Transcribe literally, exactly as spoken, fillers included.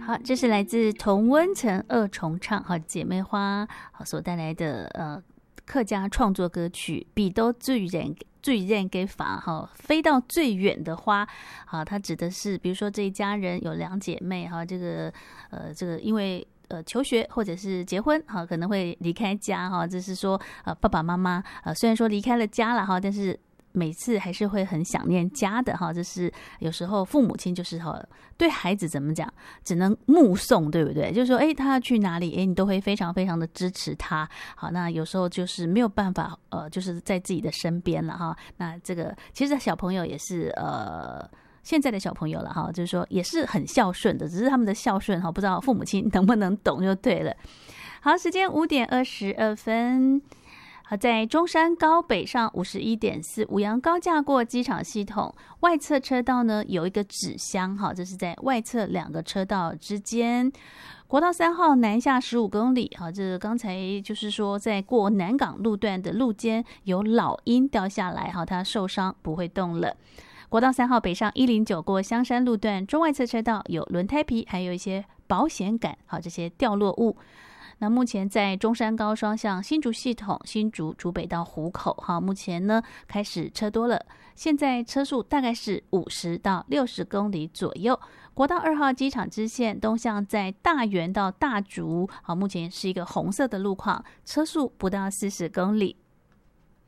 好，这是来自同温层二重唱好姐妹花好所带来的呃客家创作歌曲《比都最远最远给法》哈，飞到最远的花好，它指的是比如说这一家人有两姐妹哈，这个呃这个因为呃求学或者是结婚哈，可能会离开家哈，这是说呃爸爸妈妈呃虽然说离开了家了哈，但是每次还是会很想念家的哈，这是有时候父母亲就是哈对孩子怎么讲，只能目送，对不对？就是说，哎，他要去哪里，哎，你都会非常非常的支持他。好，那有时候就是没有办法，呃，就是在自己的身边了哈。那这个其实小朋友也是呃。现在的小朋友了哈，就是说也是很孝顺的，只是他们的孝顺哈，不知道父母亲能不能懂就对了。好，时间五点二十二分。好，在中山高北上五十一点四，五羊高架过机场系统外侧车道呢有一个纸箱，哈，这是在外侧两个车道之间。国道三号南下十五公里，好，这个刚才就是说在过南港路段的路肩有老鹰掉下来，好，它受伤不会动了。国道三号北上一零九过香山路段中外侧车道有轮胎皮，还有一些保险杆，好，这些掉落物。那目前在中山高双向新竹系统新竹竹北到湖口哈，目前呢开始车多了，现在车速大概是五十到六十公里左右。国道二号机场支线东向在大园到大竹，好，目前是一个红色的路况，车速不到四十公里。